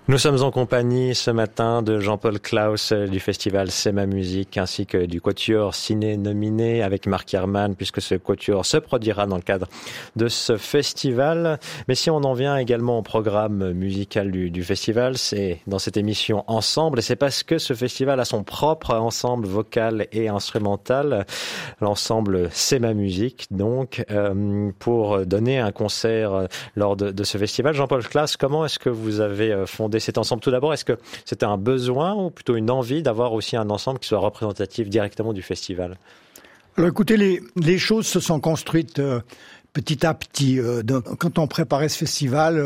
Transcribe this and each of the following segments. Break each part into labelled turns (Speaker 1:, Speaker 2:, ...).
Speaker 1: Nous sommes en compagnie ce matin de Jean-Paul Claus du festival C'est ma musique ainsi que du quatuor Ciné Nominé avec Marc Herman puisque ce quatuor se produira dans le cadre de ce festival. Mais si on en vient également au programme musical du festival, c'est dans cette émission Ensemble et c'est parce que ce festival a son propre ensemble vocal et instrumental. L'ensemble C'est ma musique donc pour donner un concert lors de ce festival. Jean-Paul Claus, comment est-ce que vous avez fondé cet ensemble? Tout d'abord, est-ce que c'était un besoin ou plutôt une envie d'avoir aussi un ensemble qui soit représentatif directement du festival?
Speaker 2: Alors écoutez, les choses se sont construites petit à petit. Quand on préparait ce festival,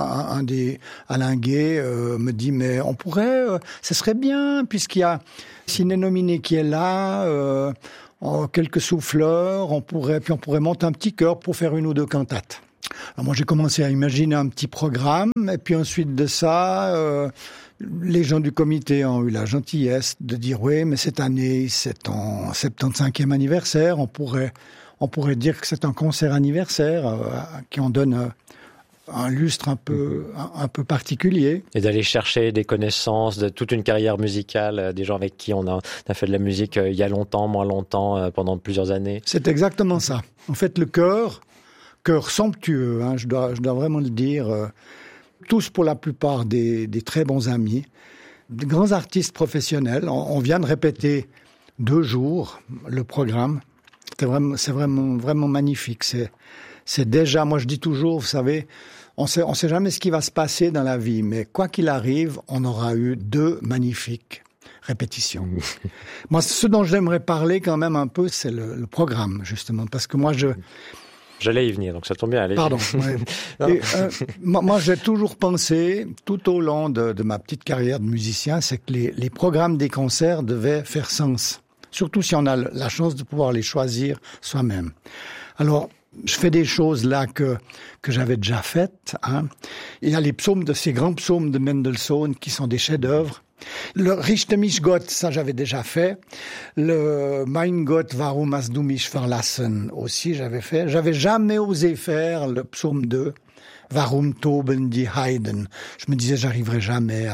Speaker 2: Alain Gay me dit mais on pourrait, ce serait bien puisqu'il y a Ciné Nominé qui est là, quelques souffleurs, on pourrait monter un petit chœur pour faire une ou deux cantates. Alors moi j'ai commencé à imaginer un petit programme et puis ensuite de ça, les gens du comité ont eu la gentillesse de dire oui mais cette année c'est en 75e anniversaire, on pourrait dire que c'est un concert anniversaire qui en donne un lustre un peu particulier.
Speaker 1: Et d'aller chercher des connaissances de toute une carrière musicale, des gens avec qui on a fait de la musique il y a longtemps, moins longtemps, pendant plusieurs années. C'est
Speaker 2: exactement ça. En fait le chœur somptueux, hein, je dois vraiment le dire, tous pour la plupart des très bons amis, de grands artistes professionnels. On vient de répéter 2 jours le programme. C'est vraiment magnifique. C'est déjà, moi je dis toujours, vous savez, on sait jamais ce qui va se passer dans la vie, mais quoi qu'il arrive, on aura eu 2 magnifiques répétitions. Moi, ce dont j'aimerais parler quand même un peu, c'est le programme, justement, parce que moi
Speaker 1: J'allais y venir, donc ça tombe bien. Allez.
Speaker 2: Pardon. Ouais. Moi, j'ai toujours pensé, tout au long de ma petite carrière de musicien, c'est que les programmes des concerts devaient faire sens. Surtout si on a la chance de pouvoir les choisir soi-même. Alors, je fais des choses là que j'avais déjà faites. Hein. Il y a ces grands psaumes de Mendelssohn qui sont des chefs-d'œuvre. Le Richte mich Gott, ça j'avais déjà fait. Le Mein Gott, warum hast du mich verlassen aussi j'avais fait. J'avais jamais osé faire le psaume 2, Warum toben die Heiden. Je me disais j'arriverai jamais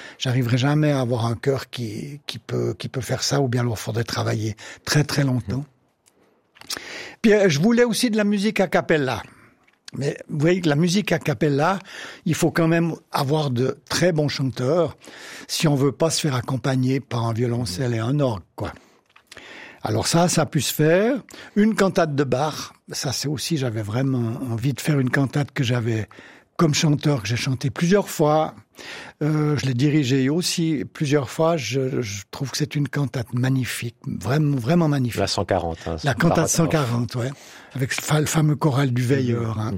Speaker 2: à avoir un cœur qui peut faire ça, ou bien alors faudrait travailler très très longtemps. Puis je voulais aussi de la musique a cappella. Mais vous voyez que la musique a cappella, il faut quand même avoir de très bons chanteurs si on veut pas se faire accompagner par un violoncelle et un orgue, quoi. Alors ça a pu se faire. Une cantate de Bach, ça c'est aussi, j'avais vraiment envie de faire une cantate que j'avais comme chanteur, que j'ai chanté plusieurs fois. Je l'ai dirigée aussi plusieurs fois. Je trouve que c'est une cantate magnifique, vraiment, vraiment magnifique.
Speaker 1: La 140. Hein,
Speaker 2: la cantate 140, ouais. Avec le fameux choral du veilleur. Hein.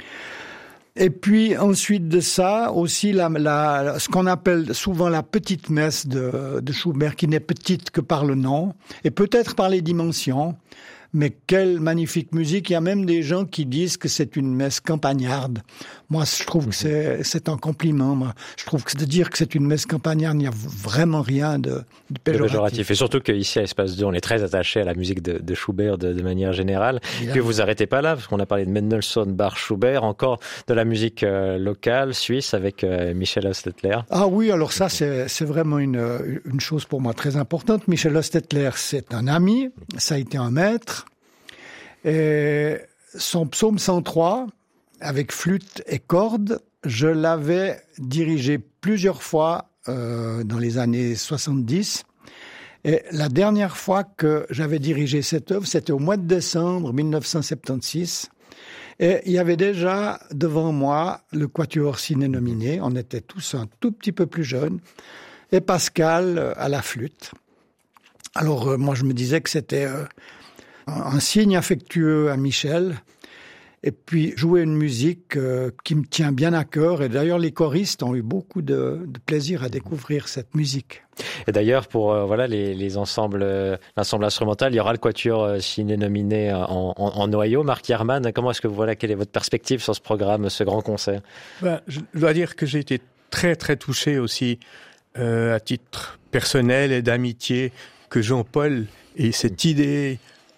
Speaker 2: Et puis ensuite de ça, aussi ce qu'on appelle souvent la petite messe de Schubert, qui n'est petite que par le nom, et peut-être par les dimensions. Mais quelle magnifique musique. Il y a même des gens qui disent que c'est une messe campagnarde. Moi, je trouve que c'est un compliment. Moi, je trouve que de dire que c'est une messe campagnarde, il n'y a vraiment rien de péjoratif.
Speaker 1: Et surtout qu'ici, à Espace 2, on est très attaché à la musique de Schubert de manière générale. Et puis vous arrêtez pas là, parce qu'on a parlé de Mendelssohn, Bach, Schubert, encore de la musique locale, suisse, avec Michel Hostetler.
Speaker 2: Ah oui, alors ça, c'est vraiment une chose pour moi très importante. Michel Hostetler, c'est un ami, ça a été un maître. Et son psaume 103, avec flûte et cordes, je l'avais dirigé plusieurs fois dans les années 70. Et la dernière fois que j'avais dirigé cette œuvre, c'était au mois de décembre 1976. Et il y avait déjà devant moi le quatuor Ciné Nominé. On était tous un tout petit peu plus jeunes. Et Pascal à la flûte. Alors moi je me disais que c'était un signe affectueux à Michel, et puis jouer une musique qui me tient bien à cœur. Et d'ailleurs, les choristes ont eu beaucoup de plaisir à découvrir cette musique.
Speaker 1: Et d'ailleurs, pour les ensembles, l'ensemble instrumental, il y aura le quatuor Ciné Nominé en noyau. Marc Herman, comment est-ce que quelle est votre perspective sur ce programme, ce grand concert?
Speaker 3: Je dois dire que j'ai été très très touché aussi à titre personnel et d'amitié que Jean-Paul et cette idée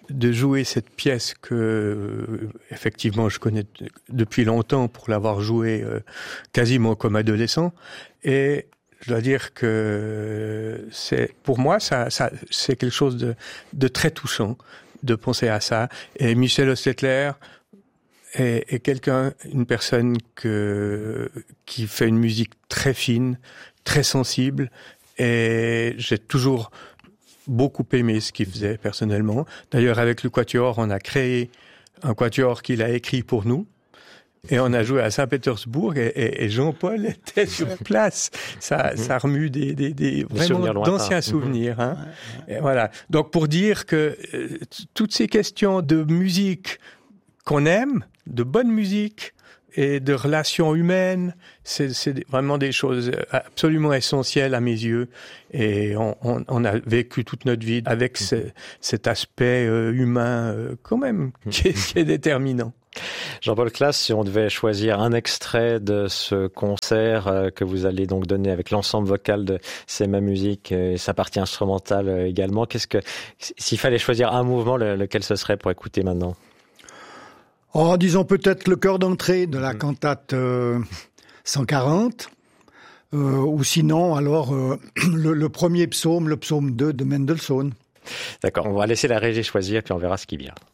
Speaker 3: de jouer cette pièce que effectivement je connais depuis longtemps pour l'avoir jouée quasiment comme adolescent. Et je dois dire que pour moi c'est quelque chose de très touchant de penser à ça. Et Michel Hostetler est une personne qui fait une musique très fine, très sensible, et j'ai toujours beaucoup aimé ce qu'il faisait personnellement. D'ailleurs, avec le Quatuor, on a créé un Quatuor qu'il a écrit pour nous, et on a joué à Saint-Pétersbourg, et Jean-Paul était sur place. Ça remue des vraiment d'anciens souvenirs. Hein. Et voilà. Donc, pour dire que toutes ces questions de musique qu'on aime, de bonne musique et de relations humaines, c'est vraiment des choses absolument essentielles à mes yeux. Et on a vécu toute notre vie avec cet aspect humain quand même qui est déterminant.
Speaker 1: Jean-Paul Claus, si on devait choisir un extrait de ce concert que vous allez donc donner avec l'ensemble vocal de C'est ma musique et sa partie instrumentale également, s'il fallait choisir un mouvement, lequel ce serait pour écouter maintenant?
Speaker 2: Disons peut-être le chœur d'entrée de la cantate 140, ou sinon alors le premier psaume, le psaume 2 de Mendelssohn.
Speaker 1: D'accord, on va laisser la régie choisir puis on verra ce qui vient.